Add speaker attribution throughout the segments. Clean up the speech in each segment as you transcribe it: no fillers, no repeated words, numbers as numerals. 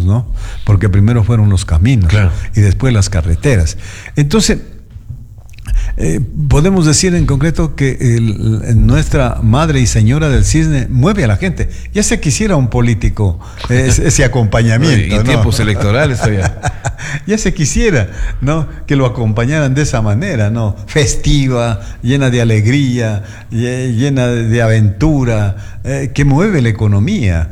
Speaker 1: ¿no? Porque primero fueron los caminos, claro, y después las carreteras. Entonces, podemos decir en concreto que nuestra Madre y Señora del Cisne mueve a la gente. Ya se quisiera un político ese acompañamiento,
Speaker 2: y tiempos electorales todavía.
Speaker 1: Ya se quisiera, ¿no?, que lo acompañaran de esa manera, ¿no?, festiva, llena de alegría, llena de aventura, que mueve la economía.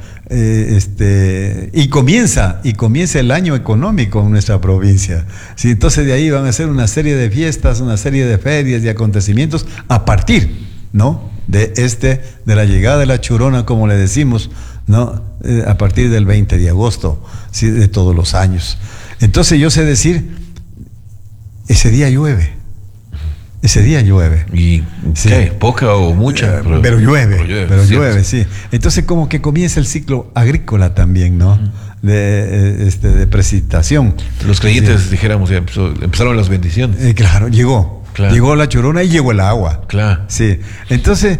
Speaker 1: Y comienza el año económico en nuestra provincia. ¿Sí? Entonces de ahí van a ser una serie de fiestas, una serie de ferias y acontecimientos a partir, ¿no?, de la llegada de la Churona, como le decimos, ¿no?, a partir del 20 de agosto, ¿sí?, de todos los años. Entonces yo sé decir, ese día llueve. Ese día llueve.
Speaker 2: ¿Y
Speaker 1: sí,
Speaker 2: qué? ¿Poca o mucha?
Speaker 1: Pero llueve, sí. Entonces como que comienza el ciclo agrícola también, ¿no? De precipitación.
Speaker 2: Los creyentes, sí, dijéramos, ya empezaron las bendiciones.
Speaker 1: Claro, llegó. Claro. Llegó la Churona y llegó el agua.
Speaker 2: Claro.
Speaker 1: Sí. Entonces,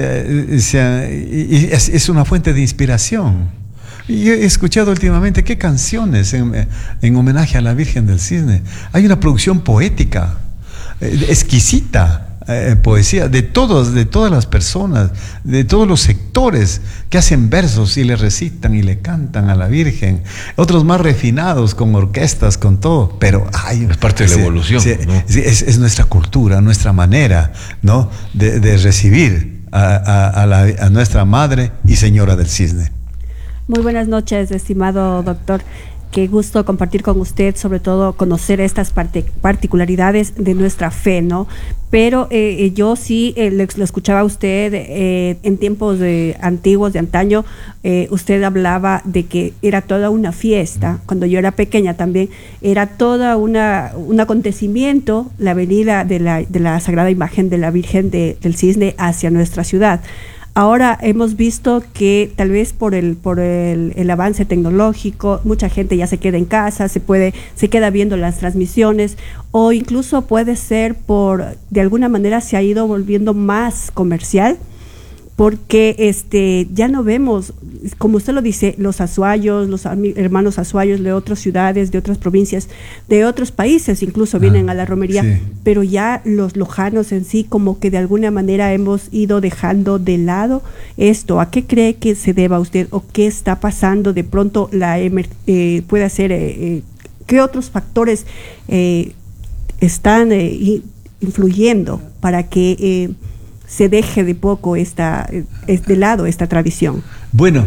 Speaker 1: es una fuente de inspiración. Y he escuchado últimamente qué canciones en homenaje a la Virgen del Cisne. Hay una producción poética exquisita, poesía de todas las personas, de todos los sectores que hacen versos y le recitan y le cantan a la Virgen. Otros más refinados, con orquestas, con todo, pero
Speaker 2: es parte de la evolución,
Speaker 1: sí,
Speaker 2: ¿no?
Speaker 1: Es nuestra cultura, nuestra manera, ¿no?, de recibir a nuestra Madre y Señora del Cisne.
Speaker 3: Muy buenas noches, estimado doctor. Qué gusto compartir con usted, sobre todo conocer estas particularidades de nuestra fe, ¿no? Pero yo sí lo escuchaba a usted en tiempos antiguos, de antaño. Usted hablaba de que era toda una fiesta. Cuando yo era pequeña también era toda un acontecimiento, la venida de la Sagrada Imagen de la Virgen del Cisne hacia nuestra ciudad. Ahora hemos visto que tal vez por el avance tecnológico, mucha gente ya se queda en casa, se queda viendo las transmisiones, o incluso puede ser de alguna manera se ha ido volviendo más comercial, porque ya no vemos, como usted lo dice, los azuayos, los hermanos azuayos de otras ciudades, de otras provincias, de otros países incluso vienen a la romería, sí, pero ya los lojanos en sí como que de alguna manera hemos ido dejando de lado esto. ¿A qué cree que se deba usted o qué está pasando? De pronto puede ser, ¿qué otros factores están influyendo para que se deje de poco de lado esta tradición?
Speaker 1: Bueno,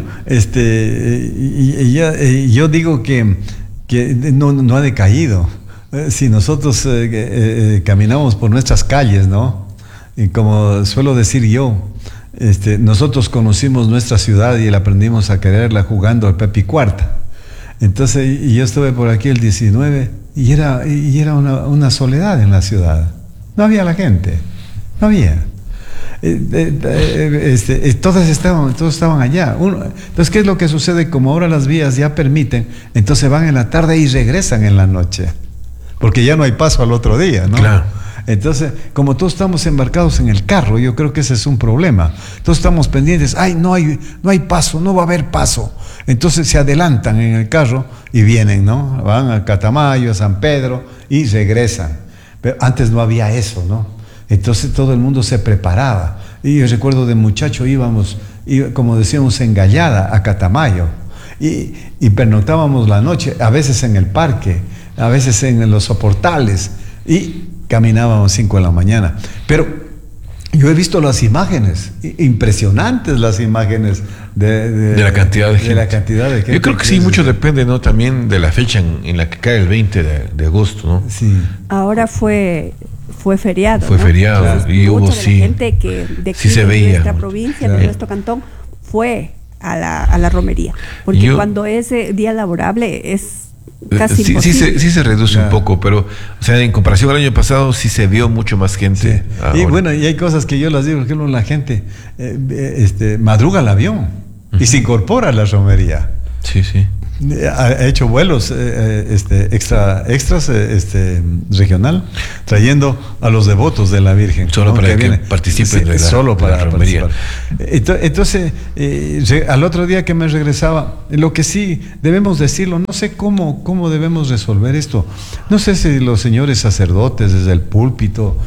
Speaker 1: yo digo que no ha decaído. Si nosotros caminamos por nuestras calles, ¿no?, y como suelo decir yo, nosotros conocimos nuestra ciudad y la aprendimos a quererla jugando al Pepi Cuarta. Entonces yo estuve por aquí el 19 y era una soledad en la ciudad. No había la gente, no había. Todos estaban allá. Entonces, ¿qué es lo que sucede? Como ahora las vías ya permiten, entonces van en la tarde y regresan en la noche, porque ya no hay paso al otro día, ¿no?
Speaker 2: Claro.
Speaker 1: Entonces, como todos estamos embarcados en el carro, yo creo que ese es un problema. Todos estamos pendientes, no hay paso, no va a haber paso. Entonces se adelantan en el carro y vienen, ¿no? Van a Catamayo, a San Pedro y regresan. Pero antes no había eso, ¿no? Entonces todo el mundo se preparaba. Y yo recuerdo de muchacho íbamos, como decíamos, en Gallada a Catamayo. Y pernoctábamos la noche, a veces en el parque, a veces en los soportales. Y caminábamos 5 de la mañana. Pero yo he visto las imágenes, impresionantes las imágenes de la cantidad de gente.
Speaker 2: Yo creo que sí, mucho depende, ¿no?, también de la fecha en la que cae el 20 de agosto, ¿no?
Speaker 1: Sí.
Speaker 3: Ahora fue feriado.
Speaker 2: Fue, ¿no?, feriado.
Speaker 3: Entonces,
Speaker 2: y hubo
Speaker 3: gente que de aquí,
Speaker 2: se veía,
Speaker 3: de nuestra provincia, de nuestro cantón, fue a la romería. Porque cuando es día laborable es casi imposible.
Speaker 2: Sí se reduce un poco, pero o sea, en comparación al año pasado sí se vio mucho más gente.
Speaker 1: Sí. Y bueno, y hay cosas que yo las digo, por ejemplo, la gente madruga al avión y se incorpora a la romería.
Speaker 2: Sí, sí.
Speaker 1: Ha hecho vuelos extras regional, trayendo a los devotos de la Virgen.
Speaker 2: Solo para que
Speaker 1: vienen,
Speaker 2: participen de la,
Speaker 1: solo para
Speaker 2: de la romería.
Speaker 1: Participar. Entonces, al otro día que me regresaba, lo que sí debemos decirlo, no sé cómo debemos resolver esto. No sé si los señores sacerdotes desde el púlpito,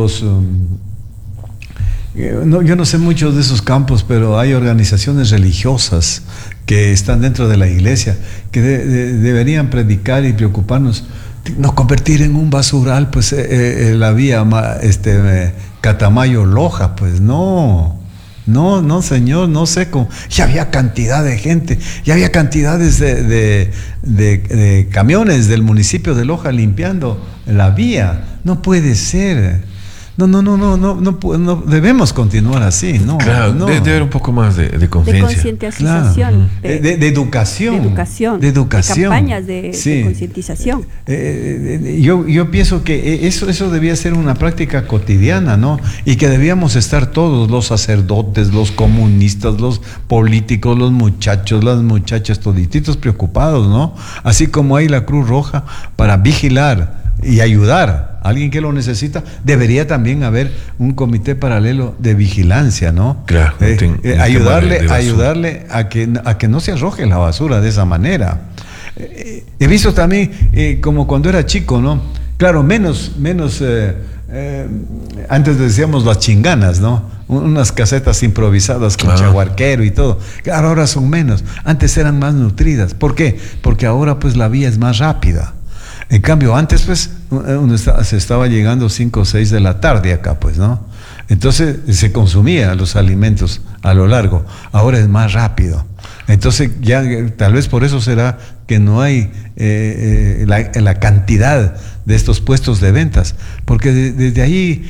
Speaker 1: yo no sé mucho de esos campos, pero hay organizaciones religiosas que están dentro de la iglesia que deberían predicar y preocuparnos, no convertir en un basural pues la vía Catamayo-Loja, pues no, señor, no sé cómo. Ya había cantidad de gente, ya había cantidades de camiones del municipio de Loja limpiando la vía. No puede ser. No debemos continuar así, no.
Speaker 2: Claro, debe haber un poco más de conciencia.
Speaker 3: De concientización.
Speaker 1: Claro. De educación.
Speaker 3: De campañas de concientización.
Speaker 1: Yo pienso que eso debía ser una práctica cotidiana, ¿no? Y que debíamos estar todos, los sacerdotes, los comunistas, los políticos, los muchachos, las muchachas, todititos preocupados, ¿no? Así como hay la Cruz Roja para vigilar y ayudar a alguien que lo necesita, debería también haber un comité paralelo de vigilancia, ¿no?
Speaker 2: Claro.
Speaker 1: Ayudarle a que no se arroje la basura de esa manera. He visto también, como cuando era chico, ¿no? Claro, menos antes decíamos las chinganas, ¿no? Unas casetas improvisadas con chaguarquero y todo. Claro, ahora son menos. Antes eran más nutridas. ¿Por qué? Porque ahora pues la vía es más rápida. En cambio, antes pues se estaba llegando 5 o 6 de la tarde acá, pues, ¿no? Entonces se consumían los alimentos a lo largo. Ahora es más rápido. Entonces ya tal vez por eso será que no hay la cantidad de estos puestos de ventas, porque desde ahí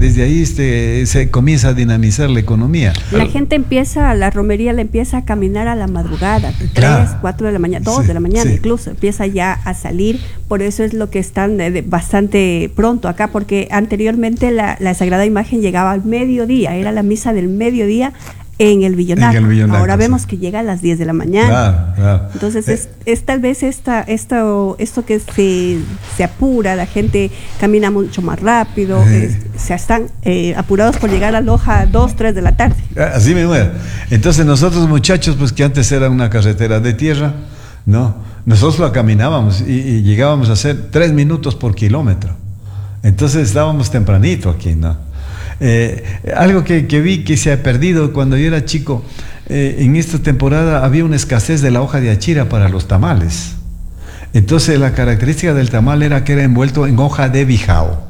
Speaker 1: se comienza a dinamizar la economía.
Speaker 3: La gente la romería le empieza a caminar a la madrugada, 3, 4 de la mañana, 2 de la mañana, incluso empieza ya a salir. Por eso es lo que están bastante pronto acá, porque anteriormente la Sagrada Imagen llegaba al mediodía, era la misa del mediodía en el Villonaco. Ahora vemos que llega a las 10 de la mañana.
Speaker 1: Claro.
Speaker 3: Entonces es tal vez esto que se apura, la gente camina mucho más rápido, se están apurados por llegar a Loja a 2, 3 de la tarde.
Speaker 1: Así me muero. Entonces nosotros, muchachos, pues que antes era una carretera de tierra, ¿no? Nosotros la caminábamos y llegábamos a hacer 3 minutos por kilómetro. Entonces estábamos tempranito aquí, ¿no? Algo que vi que se ha perdido cuando yo era chico, en esta temporada había una escasez de la hoja de achira para los tamales. Entonces la característica del tamal era que era envuelto en hoja de bijao.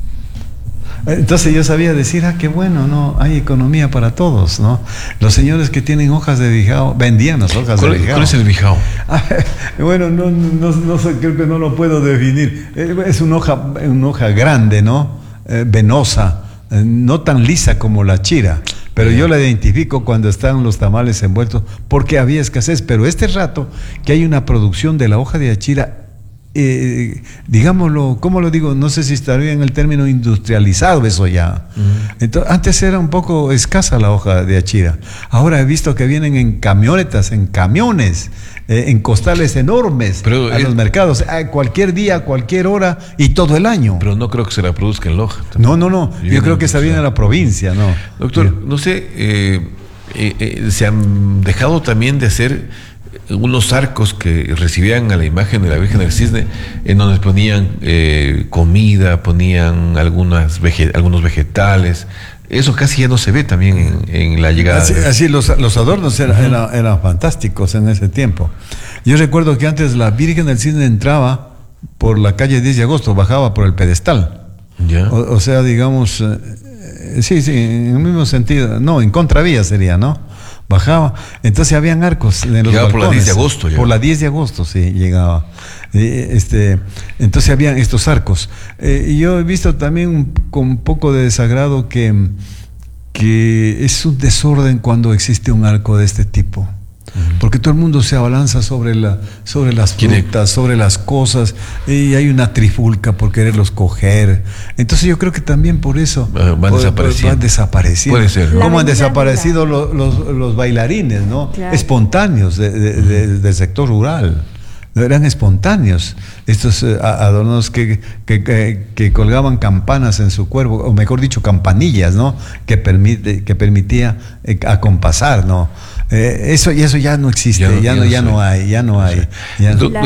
Speaker 1: Entonces yo sabía decir, qué bueno, ¿no? Hay economía para todos, ¿no? Los señores que tienen hojas de bijao vendían las hojas de bijao.
Speaker 2: ¿Cuál es el bijao?
Speaker 1: Bueno, no sé, creo que no lo puedo definir. Es una hoja grande, ¿no? Venosa. No tan lisa como la chira, pero yo la identifico cuando están los tamales envueltos, porque había escasez. Pero este rato que hay una producción de la hoja de achira, digámoslo, ¿cómo lo digo? No sé si estaría en el término industrializado eso ya. Entonces, antes era un poco escasa la hoja de achira. Ahora he visto que vienen en camionetas, en camiones, en costales enormes a los mercados, cualquier día, cualquier hora y todo el año.
Speaker 2: Pero no creo que se la produzca en Loja.
Speaker 1: No. Yo creo que esa viene a la provincia, ¿no?
Speaker 2: Doctor, no sé, se han dejado también de hacer unos arcos que recibían a la imagen de la Virgen del Cisne, en donde ponían comida, ponían algunos vegetales. Eso casi ya no se ve también en la llegada.
Speaker 1: Así los adornos eran fantásticos en ese tiempo. Yo recuerdo que antes la Virgen del Cisne entraba por la calle 10 de agosto, bajaba por el pedestal.
Speaker 2: ¿Ya?
Speaker 1: O sea, digamos, sí, en el mismo sentido, no, en contravía sería, ¿no? Bajaba, entonces habían arcos en los balcones.
Speaker 2: Por la 10 de agosto.
Speaker 1: Por la 10 de agosto, sí, llegaba. Entonces habían estos arcos. Y yo he visto también con un poco de desagrado que es un desorden cuando existe un arco de este tipo. porque todo el mundo se abalanza sobre las frutas, sobre las cosas, y hay una trifulca por quererlos coger. Entonces yo creo que también por eso
Speaker 2: van desapareciendo.
Speaker 1: Puede ser, ¿no? Como han
Speaker 3: La
Speaker 1: desaparecido los bailarines, ¿no?
Speaker 3: Claro.
Speaker 1: Espontáneos del sector rural. No eran espontáneos estos adornos que colgaban campanas en su cuerpo, o mejor dicho, campanillas, ¿no? Que permitía acompasar, ¿no? Eso ya no existe, ya no hay.